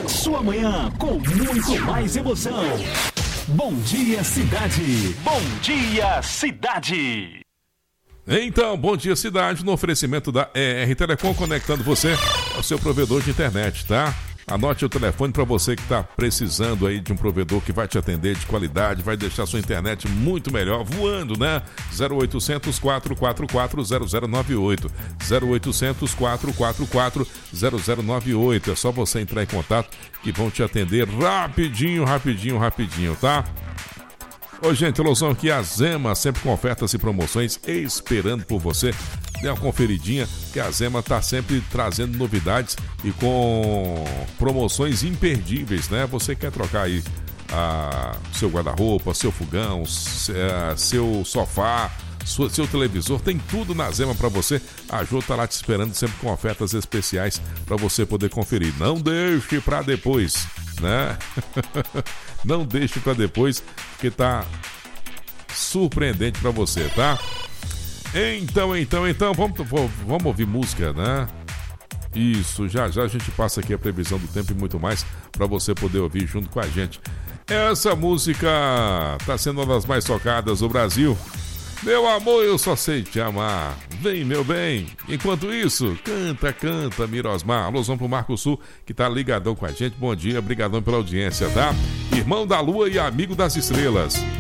Sua manhã com muito mais emoção. Bom dia, cidade. Bom dia, cidade. Então, bom dia, cidade, no oferecimento da ER Telecom, conectando você ao seu provedor de internet, tá? Anote o telefone para você que está precisando aí de um provedor que vai te atender de qualidade, vai deixar sua internet muito melhor, voando, né? 0800 444 0098. 0800 444 0098. É só você entrar em contato que vão te atender rapidinho, tá? Ô, gente, alusão aqui a Zema, sempre com ofertas e promoções esperando por você. Dê uma conferidinha, que a Zema tá sempre trazendo novidades e com promoções imperdíveis, né? Você quer trocar aí seu guarda-roupa, seu fogão, seu sofá, seu televisor, tem tudo na Zema para você. A Jô tá lá te esperando sempre com ofertas especiais para você poder conferir. Não deixe para depois, né? Não deixe para depois, porque tá surpreendente para você, tá? Então, vamos ouvir música, né? Isso, já a gente passa aqui a previsão do tempo e muito mais para você poder ouvir junto com a gente. Essa música tá sendo uma das mais tocadas do Brasil. Meu amor, eu só sei te amar. Vem, meu bem. Enquanto isso, canta, Mirosmar. Alusão pro Marco Sul, que tá ligadão com a gente. Bom dia, brigadão pela audiência, tá? Irmão da Lua e amigo das estrelas.